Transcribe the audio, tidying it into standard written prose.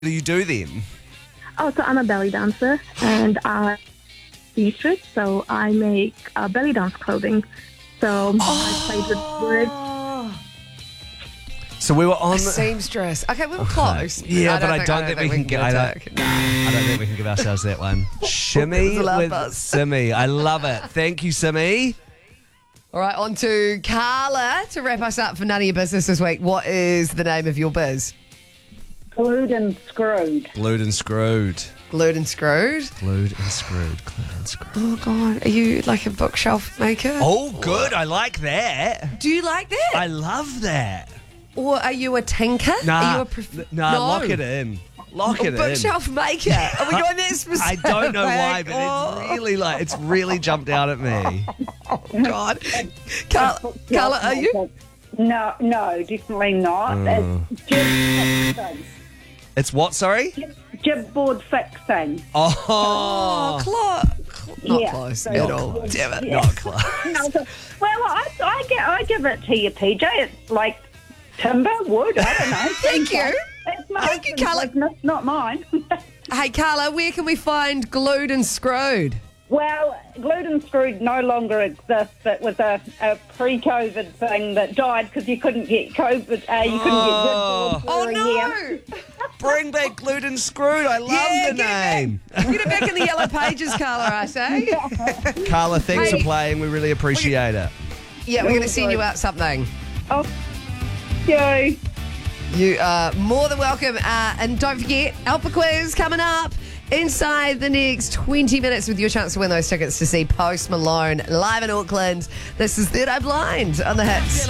do you do then? Oh, so I'm a belly dancer and I seamstress, so I make belly dance clothing. So I played with words. So we were on. Seamstress. Okay, we were close. Yeah, but I don't think we can get. I don't think we can give ourselves that one. Shimmy with Simmy. I love it. Thank you, Simmy. All right, on to Carla to wrap us up for None of Your Business this week. What is the name of your biz? Glued and screwed. Glued and screwed. Glued and Screwed. Glued and screwed. Glued and screwed. Oh, God. Are you like a bookshelf maker? Oh, good. I like that. Do you like that? I love that. Or are you a tinker? Nah. Are you a No, lock it in. Lock it in. Bookshelf maker. Are we going that specific? I don't know why, but it's really jumped out at me. Oh, God. Carla, are you? No, definitely not. It's jib fixing. It's what, sorry? Jibboard fixing. Oh. Not Yeah, close so at all. Damn it. Yeah. Not close. No, well, I give it to you, PJ. It's like timber, wood, I don't know. Thank you. It's my Thank you, husband's Carla. business, not mine. Hey, Carla, where can we find Glued and Screwed? Well, Glued and Screwed no longer exists. It was a pre-COVID thing that died because you couldn't get COVID. You couldn't get Oh, good no. Bring back Glued and Screwed. I love the name. Get it back in the yellow pages, Carla, I say. Carla, thanks Hey. for playing. We really appreciate it. Yeah, we're going to send you out something. Oh, yay. You are more than welcome. And don't forget, Alpha Quiz coming up inside the next 20 minutes with your chance to win those tickets to see Post Malone live in Auckland. This is Third Eye Blind on the Hits.